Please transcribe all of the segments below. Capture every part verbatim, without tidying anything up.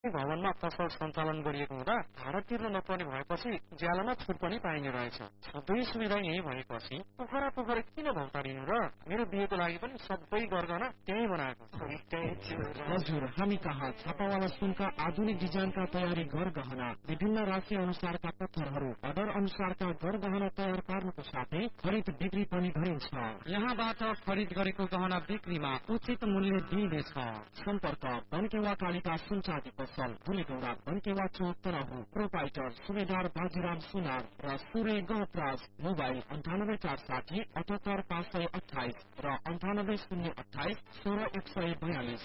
भवनमा पसल सञ्चालन गरिएको हुँदा भाडा तिर्न नपर्ने भएपछि ज्यालामा छुट पनि पाइने रहेछ। सबै सुविधा यही भएपछि पोखरा पोखरा किन भौतारिनु र? मेरो बिहेको लागि पनि सबै गरगहना त्यही बनाएको। हजुर, हामी कहाँ छापावाला सुनका आधुनिक डिजाइनका तयारी गरगहना, विभिन्न राशि अनुसारका पत्थरहरू, अर्डर अनुसारका गरगहना तयार पार्नुको साथै खरिद बिक्री पनि गरिन्छ। यहाँबाट खरिद गरेको गहना बिक्रीमा उचित मूल्य दिइनेछ। सम्पर्क बनकेवा कालिका सुनचाँदी पसल, धुलेगौडा, बनकेवा चौक तराहु। प्रोपाइटर सुबेदार बाजीराम सुनार र सूर्य गहत्राज। मोबाइल अन्ठानब्बे चार साठी अठहत्तर पाँच सय अठाइस र अन्ठानब्बे शून्य अठाइस सोह्र एक सय बयालिस।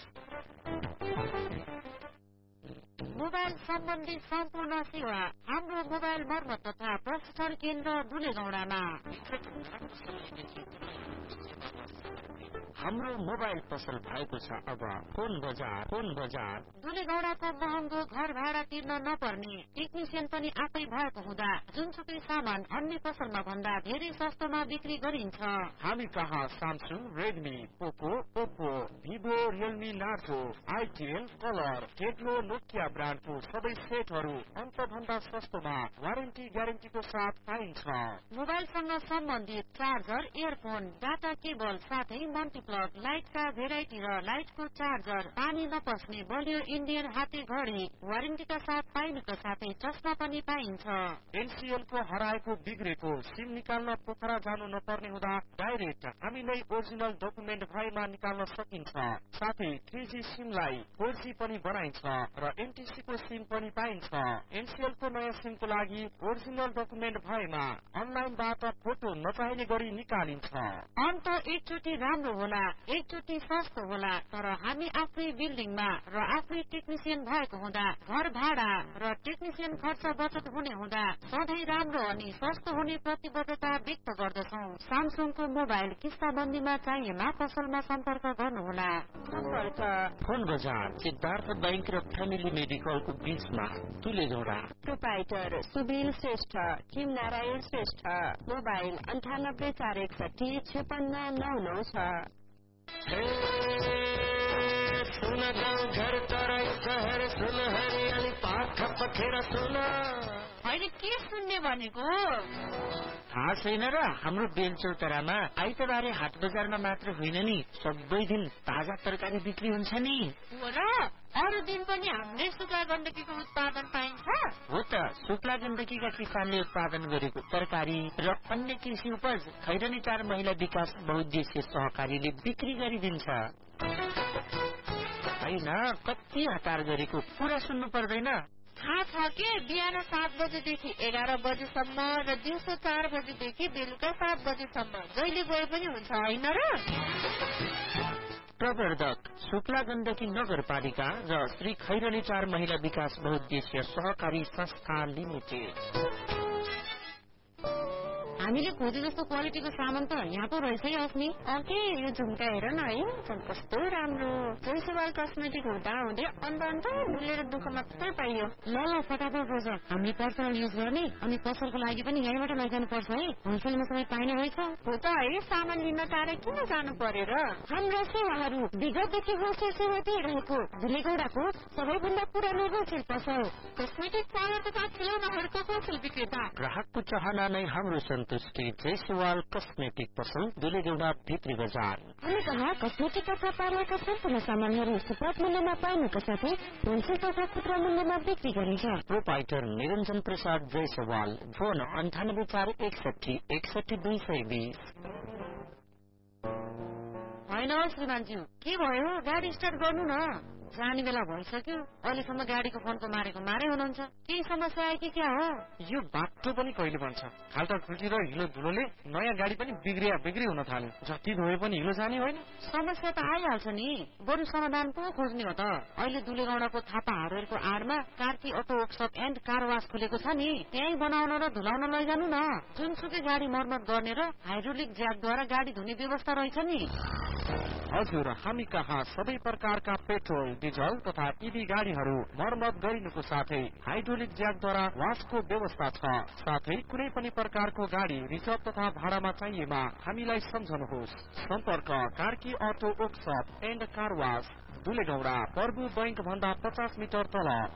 मोबाइल सम्बन्धी सम्पूर्ण सेवा हाम्रो मोबाइल मर्मत तथा प्रशिक्षण केन्द्र धुलेगौडामा। हाम्रो मोबाइल पसल भएको छ अब फोन बजार। फोन बजार धुलेगौडाको महँगो घर भाडा तिर्न नपर्ने, टेक्निसियन पनि आफै भएको हुँदा जुनसुकै सामान अन्य पसलमा भन्दा धेरै सस्तोमा बिक्री गरिन्छ। हामी कहाँ स्यामसङ, रेडमी, पोको, Oppo, Vivo, Realme, Narzo, Itel, colour, Tecno, Nokia ब्रान्डको सबै सेटहरू अन्त भन्दा सस्तोमा वारेन्टी ग्यारेन्टीको साथ पाइन्छ। मोबाइलसँग सम्बन्धित चार्जर, इयरफोन, डाटा केबल साथै मल्टिप्लग, लाइटका भेराइटी र लाइटको चार्जर, पानी नपस्ने बलियो इन्डियन हाते घडी वारेन्टीका साथ पाइनुका साथै चस्मा पनि पाइन्छ। एनसीएल को हराएको बिग्रेको सिम निकाल्न पोखरा जानु नपर्ने हुँदा डाइरेक्ट हामीलाई ओरिजिनल डकुमेन्ट भएमा निकाल्न सकिन्छ। साथै थ्री जी सिमलाई फोर जी पनि बनाइन्छ र एनटीसी को सिम पनि पाइन्छ। एनसीएल को नयाँ सिमको लागि ओरिजिनल डकुमेन्ट भएमा अनलाइनबाट फोटो नचाहिने गरी निकालिन्छ। अन्त एकचोटि राम्रो होला, एकचोटि सस्तो होला, तर हामी आफ्नै बिल्डिङमा र आफ्नै टेक्निसियन भएको हुँदा घर भाडा र टेक्निसियन खर्च बचत हुने हुँदा सधैँ राम्रो अनि सस्तो हुने प्रतिबद्धता व्यक्त गर्दछौँ। स्यामसङको मोबाइल किस्ताबन्दीमा चाहिएमा पसलमा सम्पर्क गर्नुहोला। सम्पर्क फोन बजार सिद्धार्थ बैंक र फ्यामिली मेडिकलको बीचमा धुलेगौडा। प्रोपाइटर सुबिल श्रेष्ठ, किम नारायण श्रेष्ठ। मोबाइल अन्ठानब्बे चार एकसठी छेपन्न नौ नौ छ। सुन गाउँ घर तराई शहर सुन हरियाली पाख पखेर सुन। होइन के सुन्ने भनेको? थाहा छैन र? हाम्रो बेलचौतरामा आइतबारे हाट बजारमा मात्र होइन नि, सबै दिन ताजा तरकारी बिक्री हुन्छ नि। हो र? अरू दिन पनि हाम्रै शुक्ला गण्डकीको उत्पादन पाइन्छ? हो त, शुक्ला गण्डकीका किसानले उत्पादन गरेको तरकारी र अन्य कृषि उपज खैरनी चार महिला विकास बहुद्देश्य सहकारीले बिक्री गरिदिन्छ। होइन, कति हतार गरेको कुरा सुन्नु पर्दैन? थाहा छ के? बिहान सात बजेदेखि एघार बजेसम्म र दिउँसो चार बजेदेखि बेलुका सात बजेसम्म जहिले गए पनि हुन्छ, होइन र? प्रवर्धक शुक्ला गण्डकी नगरपालिका र श्री खैरनी चार महिला विकास बहुद्देश्य सहकारी संस्था लिमिटेड। हामीले खोजे जस्तो क्वालिटीको सामान त यहाँ पो रहेछ है अस्मी। ओके, यो झुम्का हेर न है, कस्तो राम्रो। जयसवाल कस्मेटिक हुँदा हुँदै अन्त अन्त डुलेर दुःख मात्रै पाइयो। ल ल फटाफट रोज हामीले पर्सनल युज गर्ने अनि पसलको लागि पनि यहीँबाट लैजानु पर्छ है। होलसेलमा सबै पाइने रहेछ। हो त है, सामान लिन टाढा किन जानु पर्यो र? हाम्रा सेवाहरू विगतदेखि होलसेल सेवा दिइरहेको धुलेगौडाको सबैभन्दा पुरानो होलसेल पसल कस्मेटिक पार्लर तथा खेलौनाहरूको होलसेल विक्रेता। ग्राहकको चाहना नै हाम्रो सन्तुष्टि। जयसवाल कस्मेटिक पसल धुलेगौडा भित्री बजार। हामी कहाँ कस्मेटिक तथा पार्लरका सम्पूर्ण सामानहरू सुपथ मूल्यमा पाउनुका साथै होलसेल तथा खुद्रा मूल्यमा बिक्री गरिन्छ। प्रोपाइटर निरञ्जन प्रसाद जयसवाल। फोन अन्ठानब्बे चार एकसठी एकसठी दुई सय बिस। होइन श्रीमानज्यू, के भयो? गाडी स्टार्ट गर्नु न। जाने बेला भइसक्यो, अहिलेसम्म गाडीको फोनको मारेको मारै हुनुहुन्छ। केही समस्या आयो कि क्या हो? यो बाटो पनि कहिले बन्छ? खाल्टा खुल्टी र हिलो धुलोले नयाँ गाडी पनि बिग्रिया बिग्री हुन थाल्यो। जति धोए पनि हिलो जाने होइन। समस्या त आइहाल्छ नि, बरु समाधान पो खोज्ने हो त। अहिले दुलेगौडाको Thapa हार्डवेयरको आडमा Karki auto workshop and car वास खुलेको छ नि, त्यही बनाउन र धुलाउन लैजानु न। जुनसुकै गाडी मर्मत गर्ने र हाइड्रोलिक ज्याकद्वारा गाडी धुने व्यवस्था रहेछ नि। हजुर, हामी कहाँ सबै प्रकारका पेट्रोल डिजल तथा ईभी गाडीहरू मर्मत गरिनुको साथै हाइड्रोलिक ज्याकद्वारा वासको व्यवस्था छ। साथै कुनै पनि प्रकारको गाडी रिजर्भ तथा भाडामा चाहिएमा हामीलाई सम्झनुहोस्। सम्पर्क Karki auto workshop and car वास, दुलेगौडा, प्रभु बैंक भन्दा पचास मिटर तल,